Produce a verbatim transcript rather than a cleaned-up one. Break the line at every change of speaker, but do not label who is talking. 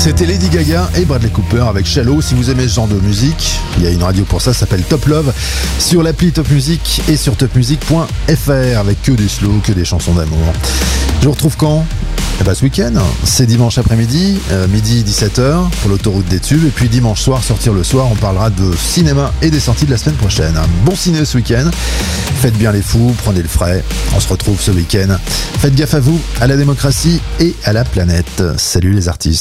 C'était Lady Gaga et Bradley Cooper avec Shallow. Si vous aimez ce genre de musique, il y a une radio pour ça, ça s'appelle Top Love, sur l'appli Top Music et sur top music point f r, avec que des slow, que des chansons d'amour. Je vous retrouve quand ? Eh ben, ce week-end, c'est dimanche après-midi, euh, midi dix-sept heures pour l'autoroute des tubes, et puis dimanche soir, sortir le soir, on parlera de cinéma et des sorties de la semaine prochaine. Un bon ciné ce week-end, faites bien les fous, prenez le frais, on se retrouve ce week-end. Faites gaffe à vous, à la démocratie et à la planète. Salut les artistes.